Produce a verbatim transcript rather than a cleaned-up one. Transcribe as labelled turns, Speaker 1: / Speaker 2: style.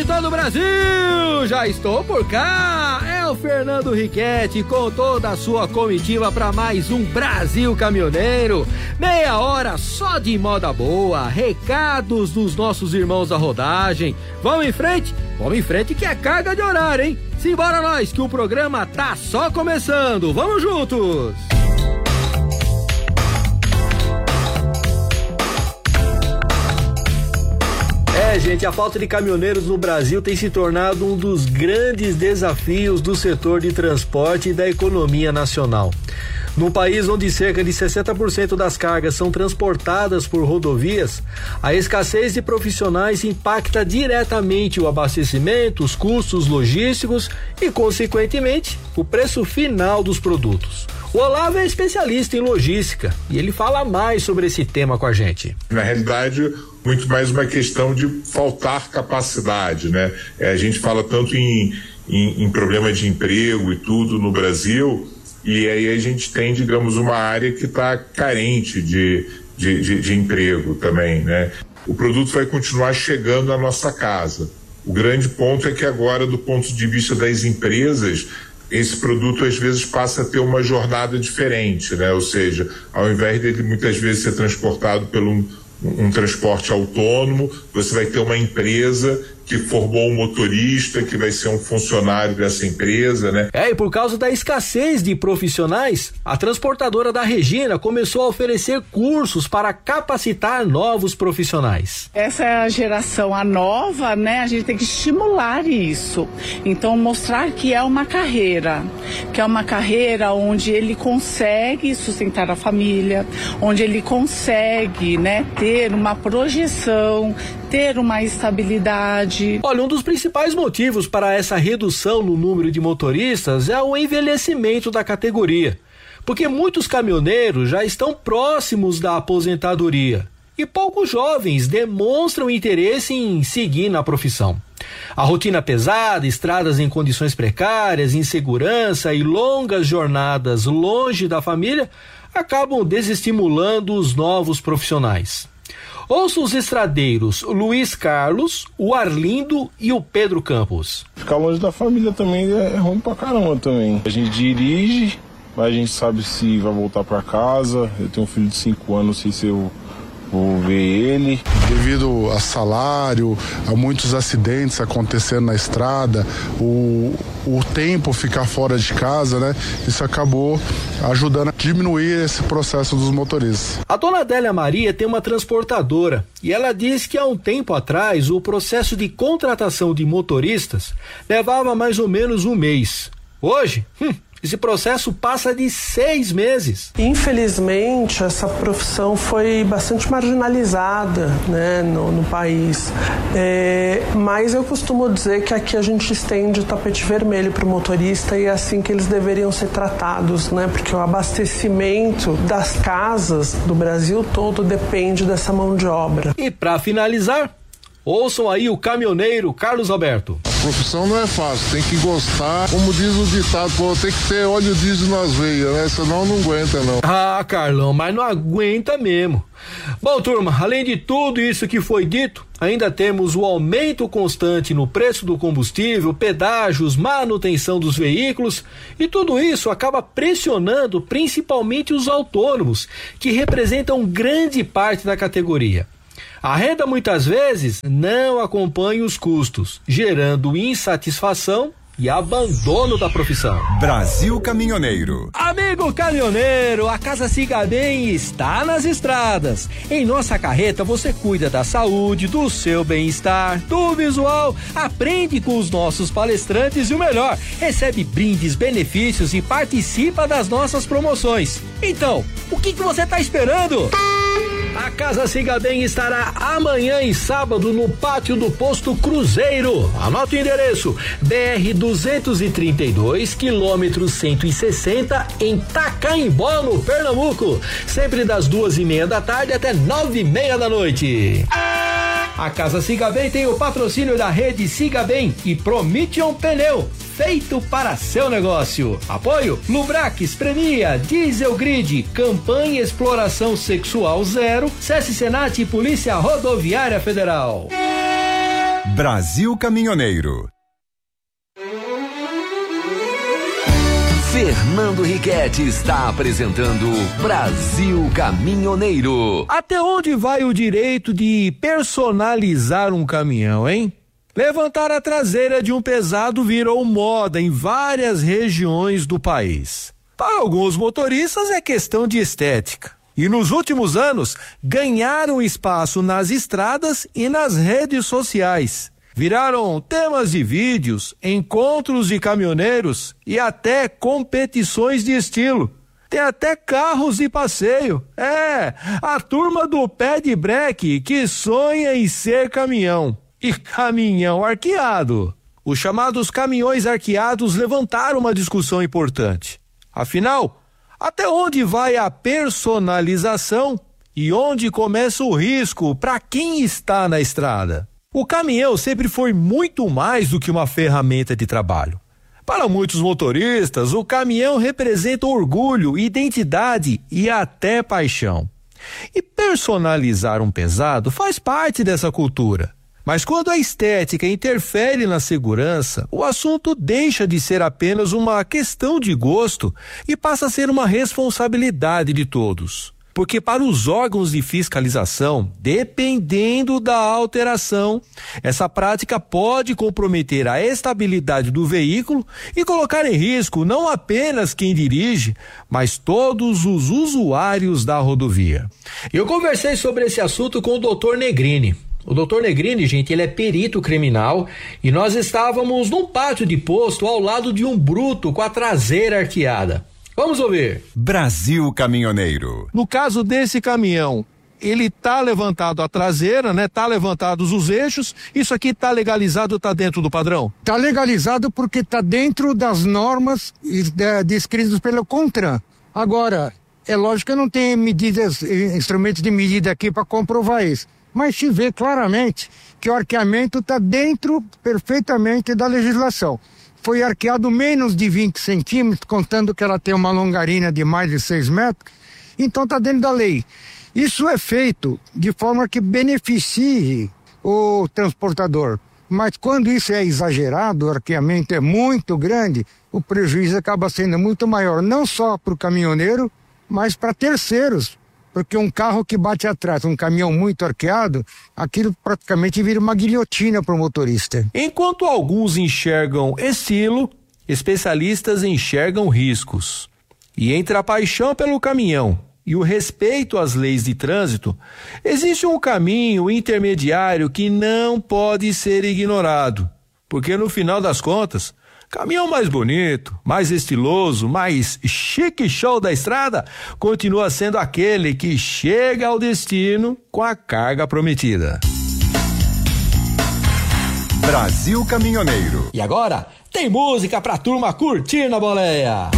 Speaker 1: todo o Brasil, já estou por cá. É o Fernando Riquetti com toda a sua comitiva para mais um Brasil Caminhoneiro. Meia hora só de moda boa, recados dos nossos irmãos da rodagem. Vamos em frente? Vamos em frente que é carga de horário, hein? Simbora nós que o programa tá só começando. Vamos juntos! É, gente, a falta de caminhoneiros no Brasil tem se tornado um dos grandes desafios do setor de transporte e da economia nacional. Num país onde cerca de sessenta por cento das cargas são transportadas por rodovias, a escassez de profissionais impacta diretamente o abastecimento, os custos logísticos e, consequentemente, o preço final dos produtos. O Olavo é especialista em logística e ele fala mais sobre esse tema com a gente.
Speaker 2: Na realidade, muito mais uma questão de faltar capacidade, né? É, a gente fala tanto em, em, em problema de emprego e tudo no Brasil, e aí a gente tem, digamos, uma área que está carente de, de, de, de emprego também, né? O produto vai continuar chegando à nossa casa. O grande ponto é que agora, do ponto de vista das empresas, esse produto às vezes passa a ter uma jornada diferente, né? Ou seja, ao invés dele muitas vezes ser transportado pelo um, um transporte autônomo, você vai ter uma empresa que formou um motorista, que vai ser um funcionário dessa empresa, né?
Speaker 1: É, e por causa da escassez de profissionais, a transportadora da Regina começou a oferecer cursos para capacitar novos profissionais.
Speaker 3: Essa é a geração, a nova, né? A gente tem que estimular isso. Então, mostrar que é uma carreira, que é uma carreira onde ele consegue sustentar a família, onde ele consegue, né, ter uma projeção, ter uma estabilidade.
Speaker 1: Olha, um dos principais motivos para essa redução no número de motoristas é o envelhecimento da categoria, porque muitos caminhoneiros já estão próximos da aposentadoria e poucos jovens demonstram interesse em seguir na profissão. A rotina pesada, estradas em condições precárias, insegurança e longas jornadas longe da família acabam desestimulando os novos profissionais. Ouça os estradeiros Luiz Carlos, o Arlindo e o Pedro Campos.
Speaker 4: Ficar longe da família também é ruim pra caramba também. A gente dirige, mas a gente sabe se vai voltar pra casa. Eu tenho um filho de cinco anos, não sei se eu vou ver ele.
Speaker 5: Devido a salário, a muitos acidentes acontecendo na estrada, o, o tempo ficar fora de casa, né? Isso acabou ajudando a diminuir esse processo dos motoristas.
Speaker 1: A dona Adélia Maria tem uma transportadora e ela diz que há um tempo atrás o processo de contratação de motoristas levava mais ou menos um mês. Hoje, hum, esse processo passa de seis meses.
Speaker 6: Infelizmente, essa profissão foi bastante marginalizada, né, no, no país. É, mas eu costumo dizer que aqui a gente estende o tapete vermelho para o motorista e é assim que eles deveriam ser tratados, né? Porque o abastecimento das casas do Brasil todo depende dessa mão de obra.
Speaker 1: E para finalizar, ouçam aí o caminhoneiro Carlos Alberto.
Speaker 7: A profissão não é fácil, tem que gostar, como diz o ditado, pô, tem que ter óleo diesel nas veias, né? Senão não aguenta, não.
Speaker 1: Ah, Carlão, mas não aguenta mesmo. Bom, turma, além de tudo isso que foi dito, ainda temos o aumento constante no preço do combustível, pedágios, manutenção dos veículos, e tudo isso acaba pressionando principalmente os autônomos, que representam grande parte da categoria. A renda muitas vezes não acompanha os custos, gerando insatisfação e abandono da profissão.
Speaker 8: Brasil Caminhoneiro.
Speaker 1: Amigo caminhoneiro, a Casa Siga Bem está nas estradas. Em nossa carreta você cuida da saúde, do seu bem-estar, do visual, aprende com os nossos palestrantes e o melhor, recebe brindes, benefícios e participa das nossas promoções. Então, o que que você está esperando? A Casa Siga Bem estará amanhã e sábado no pátio do Posto Cruzeiro. Anota o endereço: B R duzentos e trinta e dois, quilômetro cento e sessenta, em Tacaimbó, no Pernambuco. Sempre das duas e meia da tarde até nove e meia da noite. A Casa Siga Bem tem o patrocínio da rede Siga Bem e Promission Pneu, feito para seu negócio. Apoio Lubrax, Premia, Diesel Grid, Campanha Exploração Sexual Zero, SESC Senat e Polícia Rodoviária Federal.
Speaker 8: Brasil Caminhoneiro.
Speaker 9: Fernando Riquetti está apresentando Brasil Caminhoneiro.
Speaker 1: Até onde vai o direito de personalizar um caminhão, hein? Levantar a traseira de um pesado virou moda em várias regiões do país. Para alguns motoristas é questão de estética. E nos últimos anos ganharam espaço nas estradas e nas redes sociais. Viraram temas de vídeos, encontros de caminhoneiros e até competições de estilo. Tem até carros de passeio. É, a turma do pé de breque que sonha em ser caminhão. E caminhão arqueado. Os chamados caminhões arqueados levantaram uma discussão importante. Afinal, até onde vai a personalização e onde começa o risco para quem está na estrada? O caminhão sempre foi muito mais do que uma ferramenta de trabalho. Para muitos motoristas, o caminhão representa orgulho, identidade e até paixão. E personalizar um pesado faz parte dessa cultura. Mas quando a estética interfere na segurança, o assunto deixa de ser apenas uma questão de gosto e passa a ser uma responsabilidade de todos. Porque para os órgãos de fiscalização, dependendo da alteração, essa prática pode comprometer a estabilidade do veículo e colocar em risco não apenas quem dirige, mas todos os usuários da rodovia. Eu conversei sobre esse assunto com o doutor Negrini. O doutor Negrini, gente, ele é perito criminal e nós estávamos num pátio de posto ao lado de um bruto com a traseira arqueada. Vamos ouvir.
Speaker 8: Brasil Caminhoneiro.
Speaker 1: No caso desse caminhão, ele tá levantado a traseira, né? Tá levantados os eixos. Isso aqui tá legalizado, tá dentro do padrão?
Speaker 10: Tá legalizado porque tá dentro das normas descritas pelo CONTRAN. Agora, é lógico que eu não tenho medidas, instrumentos de medida aqui para comprovar isso. Mas se vê claramente que o arqueamento tá dentro perfeitamente da legislação. Foi arqueado menos de vinte centímetros, contando que ela tem uma longarina de mais de seis metros, então está dentro da lei. Isso é feito de forma que beneficie o transportador, mas quando isso é exagerado, o arqueamento é muito grande, o prejuízo acaba sendo muito maior, não só para o caminhoneiro, mas para terceiros. Porque um carro que bate atrás, um caminhão muito arqueado, aquilo praticamente vira uma guilhotina para o motorista.
Speaker 1: Enquanto alguns enxergam estilo, especialistas enxergam riscos. E entre a paixão pelo caminhão e o respeito às leis de trânsito, existe um caminho intermediário que não pode ser ignorado. Porque no final das contas, caminhão mais bonito, mais estiloso, mais chique show da estrada, continua sendo aquele que chega ao destino com a carga prometida.
Speaker 8: Brasil Caminhoneiro.
Speaker 1: E agora, tem música pra turma curtir na boleia.